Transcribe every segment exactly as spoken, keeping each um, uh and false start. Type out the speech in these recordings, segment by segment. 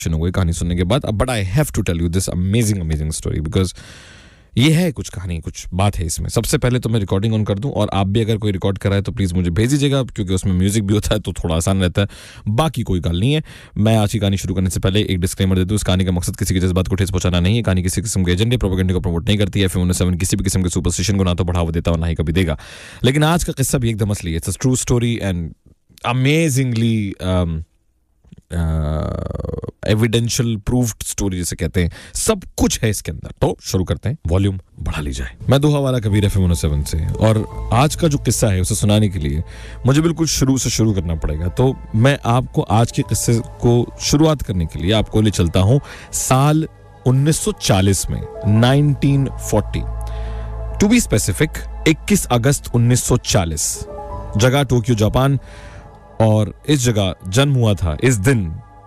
हो गई कहानी सुनने के बाद. But I have to tell you this amazing amazing story because ये है कुछ कहानी, कुछ बात है इसमें. सबसे पहले तो मैं रिकॉर्डिंग ऑन कर दूं, और आप भी अगर कोई रिकॉर्ड कराए तो प्लीज़ मुझे भेज दीजिएगा, क्योंकि उसमें म्यूजिक भी होता है तो थोड़ा आसान रहता है. बाकी कोई गल नहीं है. मैं आज की कहानी शुरू करने से पहले एक डिस्क्लेमर दे दूं, इस कहानी का मकसद किसी की जज्बात को ठेस पहुंचाना नहीं है. कहानी किसी किस्म के एजेंडे प्रोपेगेंडे को प्रमोट नहीं करती है. फिल्म सेवन किसी भी किस्म के सुपरस्टिशन को ना तो बढ़ावा देता और ना ही कभी देगा. लेकिन आज का किस्सा भी एकदम असली है. It's a true story and amazingly evidential proved story जिसे कहते हैं. सब कुछ है इसके अंदर. तो शुरू करते हैं, वॉल्यूम बढ़ा ली जाए. मैं दुहा वाला कबीर एफएम सेवन से, और आज का जो किस्सा है उसे सुनाने के लिए मुझे बिल्कुल शुरू से शुरू करना पड़ेगा. तो मैं आपको आज के किस्से को शुरुआत करने के लिए आपको ले चलता हूं साल उन्नीस सौ चालीस में, nineteen forty to be specific, इक्कीस अगस्त उन्नीस सौ चालीस. जगह टोक्यो जापान, और इस जगह जन्म हुआ था इस दिन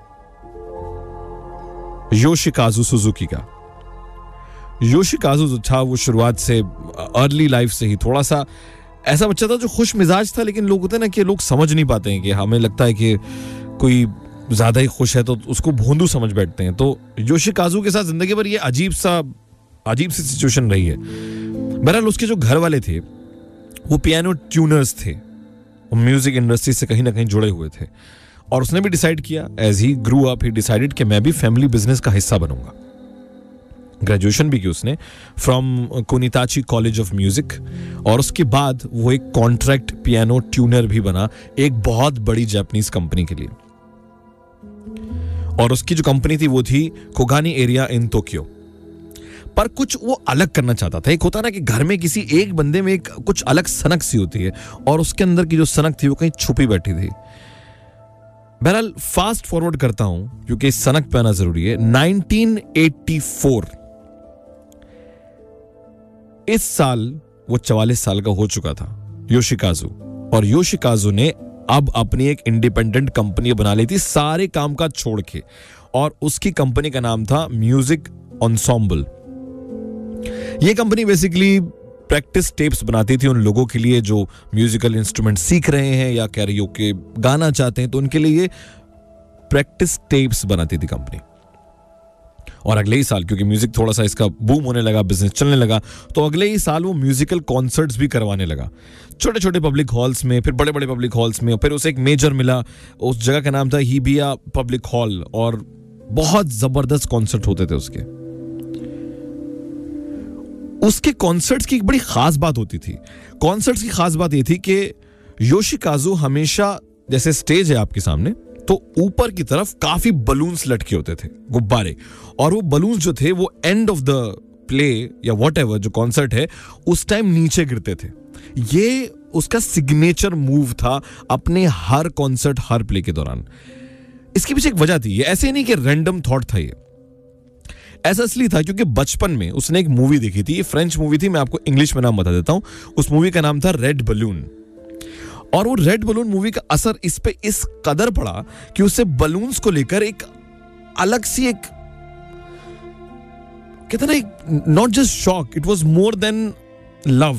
योशिकाजु सुजुकी का. योशिकाजु जो था वो शुरुआत से, अर्ली लाइफ से ही थोड़ा सा ऐसा बच्चा था जो खुश मिजाज था. लेकिन लोग होते हैं ना कि लोग समझ नहीं पाते हैं, कि हमें लगता है कि कोई ज्यादा ही खुश है तो उसको भोंदू समझ बैठते हैं. तो योशिकाजु के साथ जिंदगी भर ये अजीब सा अजीब सी सिचुएशन रही है. बहरहाल उसके जो घर वाले थे वो पियानो ट्यूनर्स थे, म्यूजिक इंडस्ट्री से कहीं ना कहीं जुड़े हुए थे. और उसने भी डिसाइड किया, एज ही ग्रू अप ही डिसाइडेड कि मैं भी फैमिली बिजनेस का हिस्सा बनूंगा. ग्रेजुएशन भी की उसने फ्रॉम कोनिताची कॉलेज ऑफ म्यूजिक, और उसके बाद वो एक कॉन्ट्रैक्ट पियानो ट्यूनर भी बना एक बहुत बड़ी जापानीज कंपनी के लिए. और उसकी जो कंपनी थी वो थी कोगानी एरिया इन टोक्यो. पर कुछ वो अलग करना चाहता था. एक होता ना कि घर में किसी एक बंदे में एक कुछ अलग सनक सी होती है, और उसके अंदर की जो सनक थी वो कहीं छुपी बैठी थी. बहरहाल फास्ट फॉरवर्ड करता हूं, क्योंकि इस सनक पे आना जरूरी है. नाइनटीन एटी फोर, इस साल वो चवालीस साल का हो चुका था योशिकाजु. और योशिकाजु ने अब अपनी एक इंडिपेंडेंट कंपनी बना ली थी, सारे काम काज छोड़ के. और उसकी कंपनी का नाम था म्यूजिक एंसेंबल. ये कंपनी बेसिकली प्रैक्टिस टेप्स बनाती थी उन लोगों के लिए जो म्यूजिकल इंस्ट्रूमेंट सीख रहे हैं या कैरियोके गाना चाहते हैं, तो उनके लिए ये प्रैक्टिस टेप्स बनाती थी कंपनी. और अगले ही साल, क्योंकि म्यूजिक थोड़ा सा इसका बूम होने लगा, बिजनेस चलने लगा, तो अगले ही साल वो म्यूजिकल कॉन्सर्ट्स भी करवाने लगा, छोटे छोटे पब्लिक हॉल्स में, फिर बड़े बड़े पब्लिक हॉल्स में. फिर उसे एक मेजर मिला, उस जगह का नाम था हिबिया पब्लिक हॉल, और बहुत जबरदस्त कॉन्सर्ट होते थे उसके. उसके कॉन्सर्ट्स की एक बड़ी खास बात होती थी. कॉन्सर्ट्स की खास बात यह थी कि योशिकाजु हमेशा, जैसे स्टेज है आपके सामने, तो ऊपर की तरफ काफी बलून्स लटके होते थे, गुब्बारे. और वो बलून्स जो थे वो एंड ऑफ द प्ले या व्हाटएवर जो कॉन्सर्ट है उस टाइम नीचे गिरते थे. ये उसका सिग्नेचर मूव था अपने हर कॉन्सर्ट, हर प्ले के दौरान. इसके पीछे एक वजह थी. ये ऐसे नहीं कि रैंडम थॉट था, ये ऐसा इसलिए था क्योंकि बचपन में उसने एक मूवी देखी थी. ये फ्रेंच मूवी थी, मैं आपको इंग्लिश में नाम बता देता हूं. उस मूवी का नाम था रेड बलून. और वो रेड बलून मूवी का असर इस पे इस कदर पड़ा कि उसे बलून्स को लेकर एक अलग सी एक, कहते ना, not just shock, it was more than love.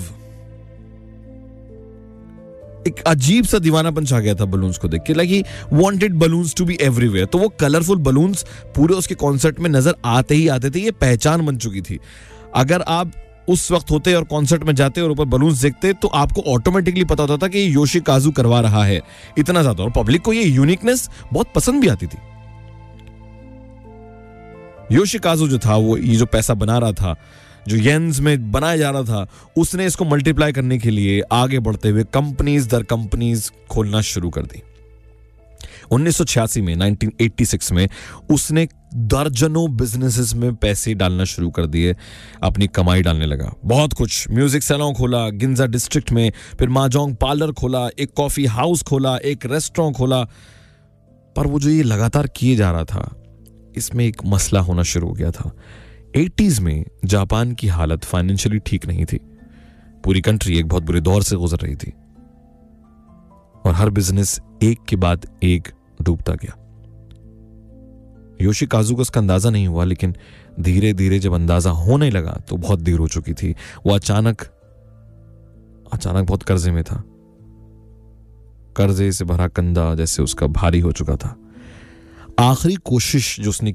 एक अजीब सा दीवानापन छा गया था बलून्स को देख के. Like he wanted balloons to be everywhere. तो वो कलरफुल बलून्स पूरे उसके कॉन्सर्ट में नजर आते ही आते थे. ये पहचान बन चुकी थी. अगर आप उस वक्त होते और कॉन्सर्ट में जाते और ऊपर बलून्स देखते तो आपको ऑटोमेटिकली पता होता था कि ये योशिकाजु करवा रहा है. इतना ज्यादा. और पब्लिक को ये यूनिकनेस बहुत पसंद भी आती थी. योशिकाजु जो था, वो ये जो पैसा बना रहा था, जो येन्स में बनाया जा रहा था, उसने इसको मल्टीप्लाई करने के लिए आगे बढ़ते हुए कंपनीज दर कंपनीज खोलना शुरू कर दी. उन्नीस सौ छियासी में, नाइनटीन एटी सिक्स में उसने दर्जनों बिजनेसेस में पैसे डालना शुरू कर दिए, अपनी कमाई डालने लगा. बहुत कुछ, म्यूजिक सैलून खोला गिंजा डिस्ट्रिक्ट में, फिर माजोंग पार्लर खोला, एक कॉफी हाउस खोला, एक रेस्टोरेंट खोला. पर वो जो ये लगातार किए जा रहा था, इसमें एक मसला होना शुरू हो गया था. एटीज़ में जापान की हालत फाइनेंशियली ठीक नहीं थी. पूरी कंट्री एक बहुत बुरे दौर से गुजर रही थी, और हर बिजनेस एक के बाद एक डूबता गया. योशिकाजु को इसका अंदाजा नहीं हुआ, लेकिन धीरे धीरे जब अंदाजा होने लगा तो बहुत देर हो चुकी थी. वो अचानक अचानक बहुत कर्जे में था. कर्जे से भरा कंधा जैसे उसका भारी हो चुका था. आखिरी कोशिश जो उसने